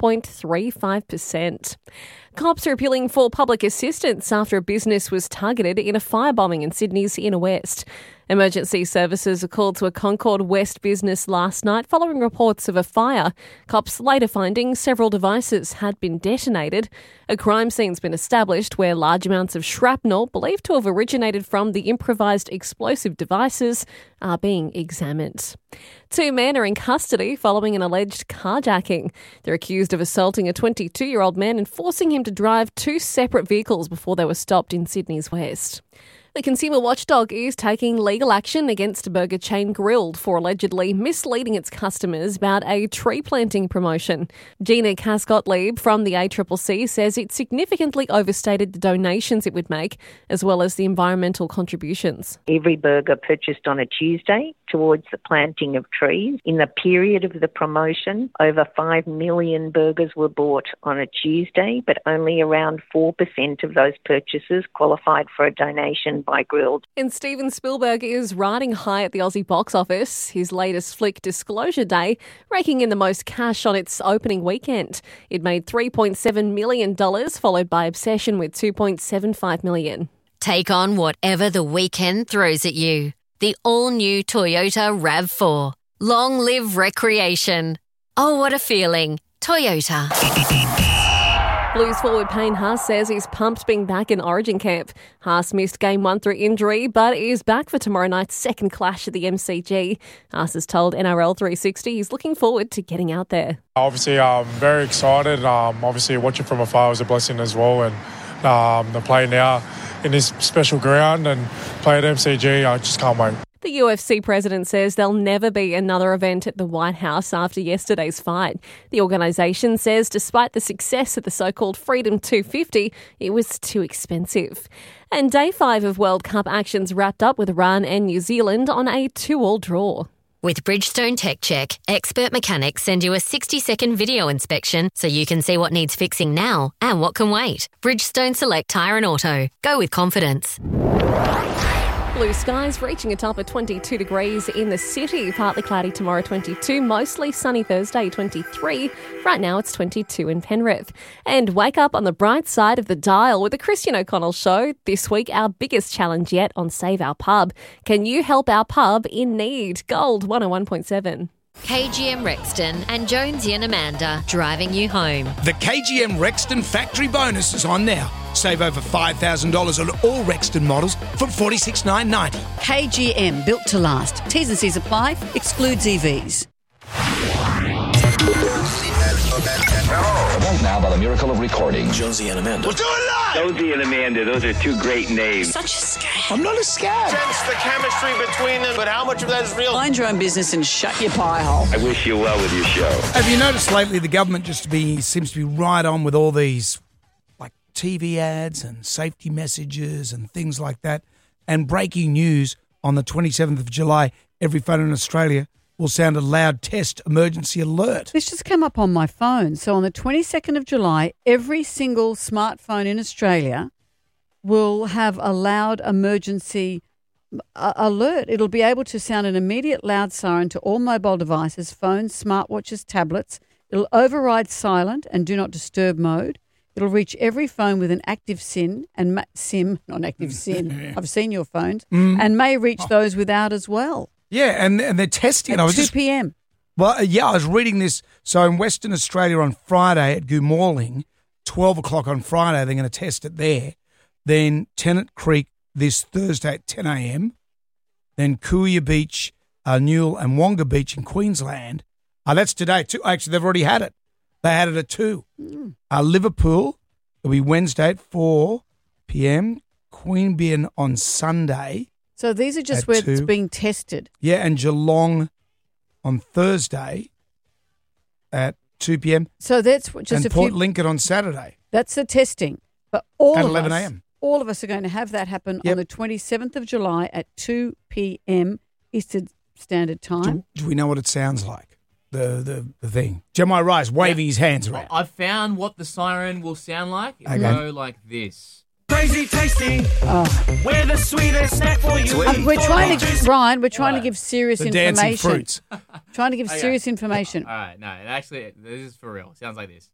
6.35%. Cops are appealing for public assistance after a business was targeted in a firebombing in Sydney's inner west. Emergency services were called to a Concord West business last night following reports of a fire. Cops later finding several devices had been detonated. A crime scene's been established where large amounts of shrapnel, believed to have originated from the improvised explosive devices, are being examined. 2 men are in custody following an alleged carjacking. They're accused of assaulting a 22-year-old man and forcing him to drive 2 separate vehicles before they were stopped in Sydney's west. The Consumer Watchdog is taking legal action against burger chain Grilled for allegedly misleading its customers about a tree planting promotion. Gina Cass-Gottlieb from the ACCC says it significantly overstated the donations it would make, as well as the environmental contributions. Every burger purchased on a Tuesday towards the planting of trees. In the period of the promotion, over 5 million burgers were bought on a Tuesday, but only around 4% of those purchases qualified for a donation by Grilled. And Steven Spielberg is riding high at the Aussie box office. His latest flick, Disclosure Day, raking in the most cash on its opening weekend. It made $3.7 million, followed by Obsession with $2.75 million. Take on whatever the weekend throws at you. The all-new Toyota RAV4. Long live recreation. Oh, what a feeling. Toyota. Blues forward Payne Haas says he's pumped being back in Origin camp. Haas missed Game 1 through injury, but is back for tomorrow night's second clash at the MCG. Haas has told NRL 360 he's looking forward to getting out there. Obviously, I'm very excited. Obviously, watching from afar was a blessing as well. And to play now in this special ground and play at MCG, I just can't wait. The UFC president says there'll never be another event at the White House after yesterday's fight. The organisation says despite the success of the so-called Freedom 250, it was too expensive. And Day 5 of World Cup actions wrapped up with Iran and New Zealand on a 2-2 draw. With Bridgestone Tech Check, expert mechanics send you a 60-second video inspection so you can see what needs fixing now and what can wait. Bridgestone Select Tyre and Auto. Go with confidence. Blue skies reaching a top of 22 degrees in the city. Partly cloudy tomorrow, 22. Mostly sunny Thursday, 23. Right now it's 22 in Penrith. And wake up on the bright side of the dial with the Christian O'Connell Show. This week, our biggest challenge yet on Save Our Pub. Can you help our pub in need? Gold 101.7. KGM Rexton and Jonesy and Amanda driving you home. The KGM Rexton factory bonus is on now. Save over $5,000 on all Rexton models from $46,990. KGM, built to last. T's and C's apply. Excludes EVs. Right now, by the miracle of recording, Jonesy and Amanda. We'll do it live! Jonesy and Amanda, those are 2 great names. Such a scam. I'm not a scab. Sense the chemistry between them, but how much of that is real? Mind your own business and shut your pie hole. I wish you well with your show. Have you noticed lately the government seems to be right on with all these like TV ads and safety messages and things like that, and breaking news on the 27th of July, every phone in Australia will sound a loud test emergency alert. This just came up on my phone. So on the 22nd of July, every single smartphone in Australia will have a loud emergency alert. It'll be able to sound an immediate loud siren to all mobile devices, phones, smartwatches, tablets. It'll override silent and do not disturb mode. It'll reach every phone with an active SIM and I've seen your phones, and may reach those without as well. Yeah, and they're testing. At 2 p.m. Well, yeah, I was reading this. So in Western Australia on Friday at Goomorling, 12 o'clock on Friday, they're going to test it there. Then Tennant Creek this Thursday at 10 a.m. Then Kooya Beach, Newell and Wonga Beach in Queensland. That's today too. Actually, they've already had it. They had it at 2. Liverpool, it'll be Wednesday at 4 p.m. Queanbeyan on Sunday. So these are just where it's being tested. Yeah, and Geelong on Thursday at 2 p.m. So that's just and Port Lincoln on Saturday. That's the testing. But all at of 11 us, a.m. all of us are going to have that happen on the 27th of July at 2 p.m. Eastern Standard Time. Do we know what it sounds like? The thing. Jeremiah Rice waving his hands around. I've found what the siren will sound like. It'll go like this. Crazy tasty. We're the sweetest snack for you. We're trying to give serious the information. Dancing fruits. Trying to give serious information. All right, no, actually, this is for real. It sounds like this.